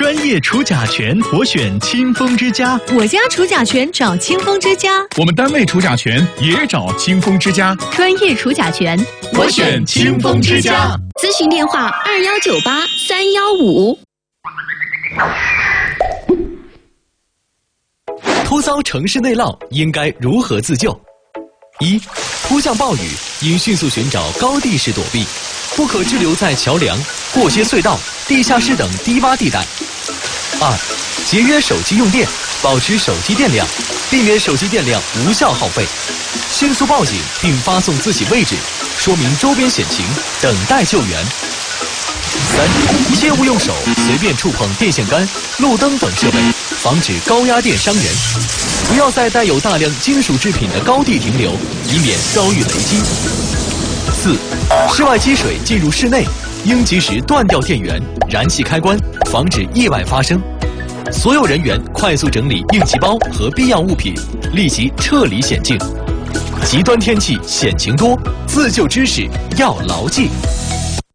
专业除甲醛，我选清风之家。 我家除甲醛找清风之家。 我们单位除甲醛也找清风之家。 专业除甲醛， 我选清风之家。 咨询电话2198-315。 突遭城市内涝，应该如何自救？1. 突降暴雨，应迅速寻找高地势躲避，不可滞留在桥梁、过街隧道、地下室等低洼地带。2. 节约手机用电，保持手机电量，避免手机电量无效耗费，迅速报警并发送自己位置，说明周边险情，等待救援。3. 切勿用手随便触碰电线杆、路灯等设备，防止高压电伤人。不要在带有大量金属制品的高地停留，以免遭遇雷击。4. 室外积水进入室内，应及时断掉电源、燃气开关，防止意外发生。所有人员快速整理应急包和必要物品，立即撤离险境。极端天气险情多，自救知识要牢记。